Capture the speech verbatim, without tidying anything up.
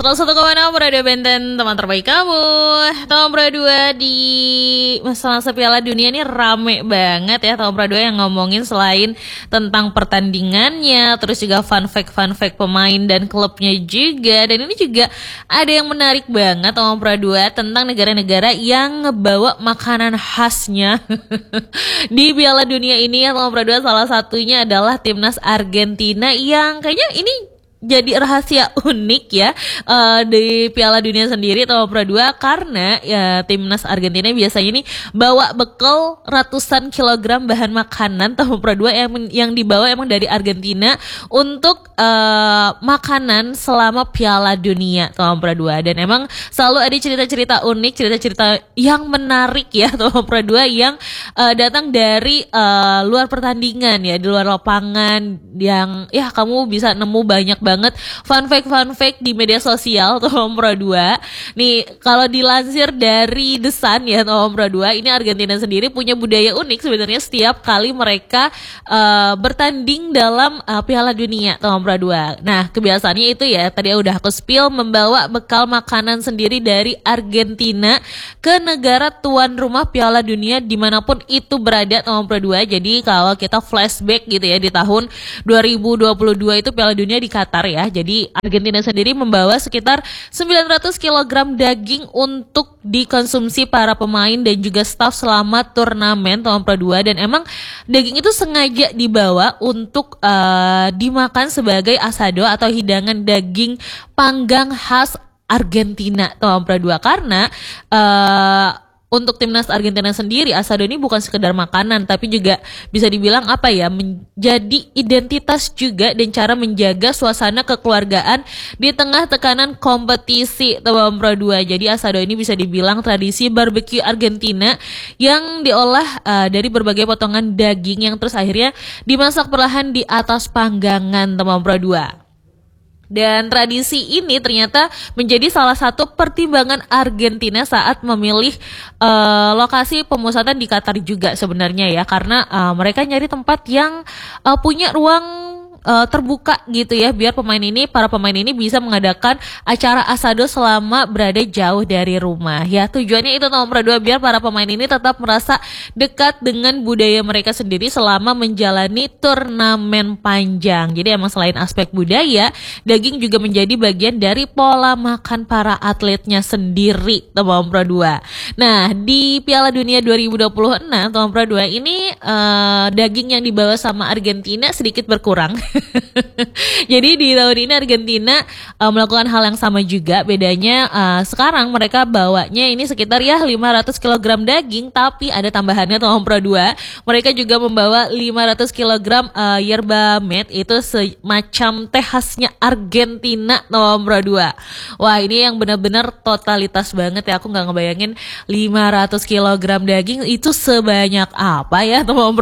seratus satu koma enam Radio Benten, teman terbaik kamu. Tahun dua di masa-masa Piala Dunia ini rame banget ya. Tahun dua yang ngomongin selain tentang pertandingannya, terus juga fun fact-fun fact pemain dan klubnya juga. Dan ini juga ada yang menarik banget tahun dua tentang negara-negara yang ngebawa makanan khasnya di Piala Dunia ini. Tahun dua salah satunya adalah timnas Argentina yang kayaknya ini jadi rahasia unik ya uh, di Piala Dunia sendiri tahun dua karena ya timnas Argentina biasanya ini bawa bekal ratusan kilogram bahan makanan tahun dua yang yang dibawa emang dari Argentina untuk uh, makanan selama Piala Dunia tahun dua, dan emang selalu ada cerita-cerita unik, cerita-cerita yang menarik ya tahun dua yang uh, datang dari uh, luar pertandingan ya, di luar lapangan yang ya kamu bisa nemu banyak banget banget fun fact fun fact di media sosial tahun dua. Nih kalau dilansir dari The Sun ya tahun dua, ini Argentina sendiri punya budaya unik sebenarnya setiap kali mereka uh, bertanding dalam uh, Piala Dunia tahun dua. Nah kebiasaannya itu ya tadi udah aku spill, membawa bekal makanan sendiri dari Argentina ke negara tuan rumah Piala Dunia dimanapun itu berada tahun dua. Jadi kalau kita flashback gitu ya di tahun dua ribu dua puluh dua itu Piala Dunia di Qatar ya. Jadi Argentina sendiri membawa sekitar sembilan ratus kilogram daging untuk dikonsumsi para pemain dan juga staf selama turnamen tahun dua, dan emang daging itu sengaja dibawa untuk uh, dimakan sebagai asado atau hidangan daging panggang khas Argentina tahun dua karena uh, untuk timnas Argentina sendiri, asado ini bukan sekedar makanan, tapi juga bisa dibilang apa ya, menjadi identitas juga dan cara menjaga suasana kekeluargaan di tengah tekanan kompetisi tahun dua. Jadi asado ini bisa dibilang tradisi barbecue Argentina yang diolah uh, dari berbagai potongan daging yang terus akhirnya dimasak perlahan di atas panggangan tahun dua. Dan tradisi ini ternyata menjadi salah satu pertimbangan Argentina saat memilih uh, lokasi pemusatan di Qatar juga sebenarnya ya, karena uh, mereka nyari tempat yang uh, punya ruang Uh, terbuka gitu ya, biar pemain ini, para pemain ini bisa mengadakan acara asado selama berada jauh dari rumah. Ya tujuannya itu nomor dua, biar para pemain ini tetap merasa dekat dengan budaya mereka sendiri selama menjalani turnamen panjang. Jadi emang selain aspek budaya, daging juga menjadi bagian dari pola makan para atletnya sendiri nomor dua. Nah di Piala Dunia dua ribu dua puluh enam nomor dua ini uh, daging yang dibawa sama Argentina sedikit berkurang. Jadi di tahun ini Argentina uh, melakukan hal yang sama juga, bedanya uh, sekarang mereka bawanya ini sekitar ya lima ratus kilogram daging, tapi ada tambahannya tahun dua. Mereka juga membawa lima ratus kilogram uh, yerba mate, itu semacam teh khasnya Argentina nomor dua. Wah ini yang benar-benar totalitas banget ya, aku nggak ngebayangin lima ratus kilogram daging itu sebanyak apa ya nomor